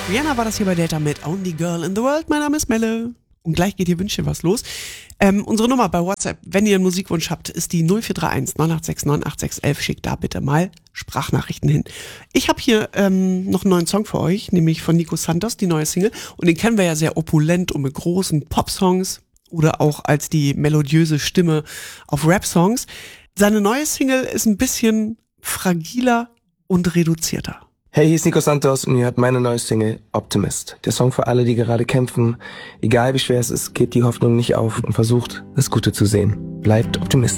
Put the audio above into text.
Rihanna war das hier bei Delta mit Only Girl in the World. Mein Name ist Melle. Und gleich geht hier Wünsche was los. Unsere Nummer bei WhatsApp, wenn ihr einen Musikwunsch habt, ist die 0431 986 98611. Schickt da bitte mal Sprachnachrichten hin. Ich habe hier noch einen neuen Song für euch, nämlich von Nico Santos, die neue Single. Und den kennen wir ja sehr opulent und mit großen Pop-Songs oder auch als die melodiöse Stimme auf Rap-Songs. Seine neue Single ist ein bisschen fragiler und reduzierter. Hey, hier ist Nico Santos und ihr hört meine neue Single Optimist. Der Song für alle, die gerade kämpfen. Egal wie schwer es ist, gebt die Hoffnung nicht auf und versucht, das Gute zu sehen. Bleibt optimistisch.